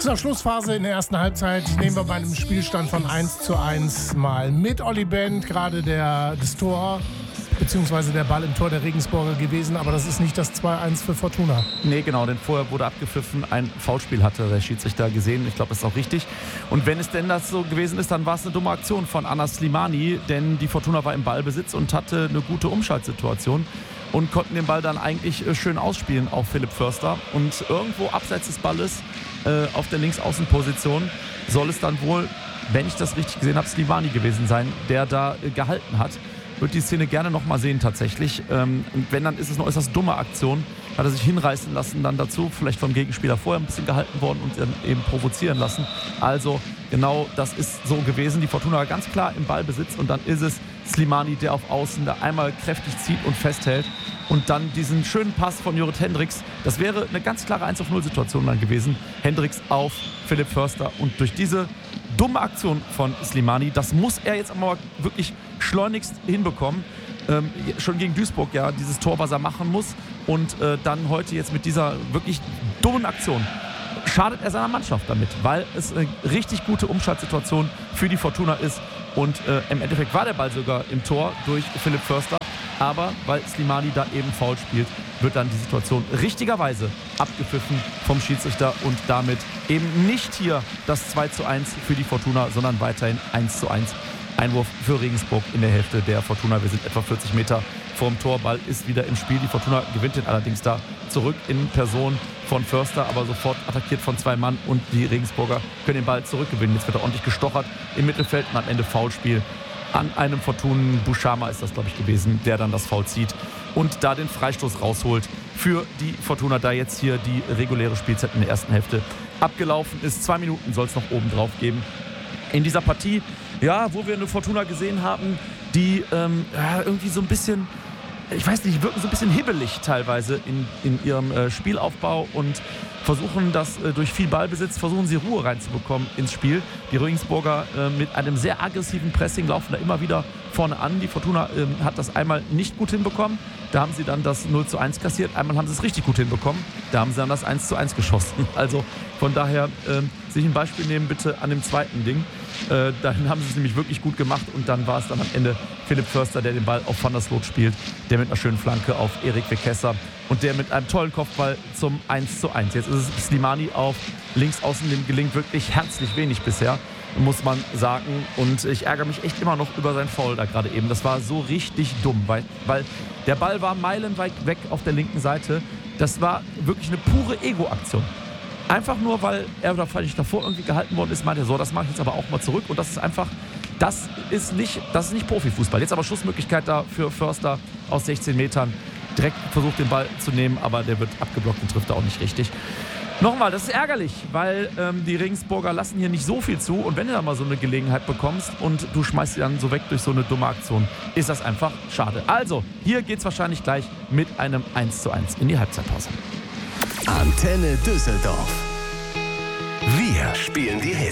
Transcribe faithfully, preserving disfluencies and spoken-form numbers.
So, Schlussphase in der ersten Halbzeit nehmen wir bei einem Spielstand von eins zu eins mal mit. Olli Bent, gerade der, das Tor, beziehungsweise der Ball im Tor der Regensburger gewesen, aber das ist nicht das zwei eins für Fortuna. Nee, genau, denn vorher wurde abgepfiffen, ein Foulspiel hatte der Schiedsrichter gesehen. Ich glaube, das ist auch richtig. Und wenn es denn das so gewesen ist, dann war es eine dumme Aktion von Anas Slimani, denn die Fortuna war im Ballbesitz und hatte eine gute Umschaltsituation und konnten den Ball dann eigentlich schön ausspielen auf Philipp Förster. Und irgendwo abseits des Balles äh, auf der Linksaußenposition soll es dann wohl, wenn ich das richtig gesehen habe, Slimani gewesen sein, der da äh, gehalten hat. Würde die Szene gerne nochmal sehen tatsächlich. Ähm, und wenn, dann ist es eine äußerst dumme Aktion. Hat er sich hinreißen lassen dann dazu, vielleicht vom Gegenspieler vorher ein bisschen gehalten worden und dann eben provozieren lassen. Also genau das ist so gewesen. Die Fortuna war ganz klar im Ballbesitz und dann ist es Slimani, der auf Außen da einmal kräftig zieht und festhält. Und dann diesen schönen Pass von Jorrit Hendricks. Das wäre eine ganz klare eins auf null Situation dann gewesen. Hendricks auf Philipp Förster. Und durch diese dumme Aktion von Slimani, das muss er jetzt aber wirklich schleunigst hinbekommen. Ähm, schon gegen Duisburg ja dieses Tor, was er machen muss. Und äh, dann heute jetzt mit dieser wirklich dummen Aktion schadet er seiner Mannschaft damit, weil es eine richtig gute Umschaltsituation für die Fortuna ist. Und äh, im Endeffekt war der Ball sogar im Tor durch Philipp Förster. Aber weil Slimani da eben faul spielt, wird dann die Situation richtigerweise abgepfiffen vom Schiedsrichter und damit eben nicht hier das zwei zu eins für die Fortuna, sondern weiterhin eins zu eins. Einwurf für Regensburg in der Hälfte der Fortuna. Wir sind etwa vierzig Meter vorm Tor. Ball ist wieder im Spiel. Die Fortuna gewinnt den allerdings da zurück in Person von Förster, aber sofort attackiert von zwei Mann und die Regensburger können den Ball zurückgewinnen. Jetzt wird er ordentlich gestochert im Mittelfeld und am Ende Foulspiel an einem Fortuna. Buschama ist das, glaube ich, gewesen, der dann das Foul zieht und da den Freistoß rausholt für die Fortuna, da jetzt hier die reguläre Spielzeit in der ersten Hälfte abgelaufen ist. Zwei Minuten soll es noch oben drauf geben in dieser Partie, ja, wo wir eine Fortuna gesehen haben, die ähm, ja, irgendwie so ein bisschen, ich weiß nicht, wirken so ein bisschen hibbelig teilweise in, in ihrem äh, Spielaufbau und versuchen das äh, durch viel Ballbesitz, versuchen sie Ruhe reinzubekommen ins Spiel. Die Regensburger äh, mit einem sehr aggressiven Pressing laufen da immer wieder vorne an. Die Fortuna äh, hat das einmal nicht gut hinbekommen. Da haben sie dann das null zu eins kassiert. Einmal haben sie es richtig gut hinbekommen. Da haben sie dann das eins zu eins geschossen. Also von daher äh, sich ein Beispiel nehmen bitte an dem zweiten Ding. Äh, dann haben sie es nämlich wirklich gut gemacht und dann war es dann am Ende Philipp Förster, der den Ball auf Van der Sloot spielt, der mit einer schönen Flanke auf Erik Wekesser und der mit einem tollen Kopfball zum eins zu eins. Jetzt ist es Slimani auf links außen, dem gelingt wirklich herzlich wenig bisher, muss man sagen. Und ich ärgere mich echt immer noch über sein Foul da gerade eben. Das war so richtig dumm, weil, weil der Ball war meilenweit weg auf der linken Seite. Das war wirklich eine pure Ego-Aktion. Einfach nur, weil er da vielleicht davor irgendwie gehalten worden ist, meinte er so, das mache ich jetzt aber auch mal zurück. Und das ist einfach, das ist nicht, das ist nicht Profifußball. Jetzt aber Schussmöglichkeit da für Förster aus sechzehn Metern. Direkt versucht den Ball zu nehmen, aber der wird abgeblockt und trifft da auch nicht richtig. Nochmal, das ist ärgerlich, weil ähm, die Regensburger lassen hier nicht so viel zu. Und wenn du dann mal so eine Gelegenheit bekommst und du schmeißt sie dann so weg durch so eine dumme Aktion, ist das einfach schade. Also, hier geht es wahrscheinlich gleich mit einem eins zu eins in die Halbzeitpause. Antenne Düsseldorf. Wir spielen die Hits.